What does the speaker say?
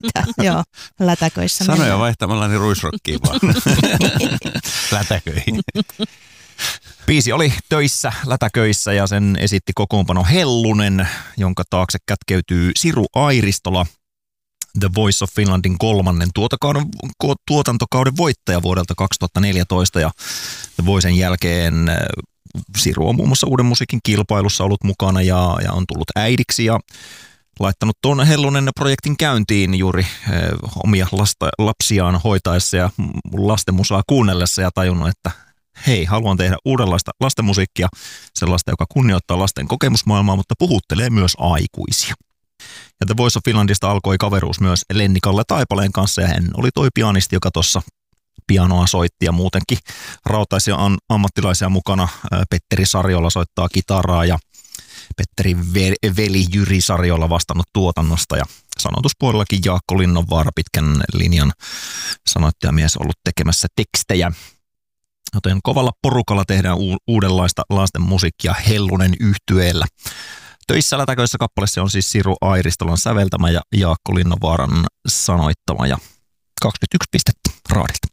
Joo, lätäköissä. Sanoja vaihtamalla niin ruisrokkiin vaan. Lätäköihin. Biisi oli töissä, lätäköissä ja sen esitti kokoonpano Hellunen, jonka taakse kätkeytyy Siru Airistola, The Voice of Finlandin 3. tuotantokauden voittaja vuodelta 2014 ja The Voicen jälkeen Siru on muun muassa Uuden musiikin kilpailussa ollut mukana ja on tullut äidiksi ja laittanut tuon Hellunen-projektin käyntiin juuri omia lapsiaan hoitaessa ja lastenmusaa kuunnellessa ja tajunnut, että hei, haluan tehdä uudenlaista lastenmusiikkia, sellaista, joka kunnioittaa lasten kokemusmaailmaa, mutta puhuttelee myös aikuisia. Ja The Voice of Finlandista alkoi kaveruus myös Lenni-Kalle Taipaleen kanssa ja hän oli toi pianisti, joka tuossa pianoa soitti ja muutenkin rautaisia ammattilaisia mukana. Petteri Sarjola soittaa kitaraa ja Petteri veli Jyri Sarjola vastannut tuotannosta ja sanotuspuolellakin Jaakko Linnonvaara pitkän linjan sanoittajamies ollut tekemässä tekstejä. Joten kovalla porukalla tehdään uudenlaista lasten musiikkia Hellunen yhtyeellä. Töissä lätäköissä kappaleessa on siis Siru Airistolan säveltämä ja Jaakko Linnonvaaran sanoittama ja 21 pistettä Raadilta.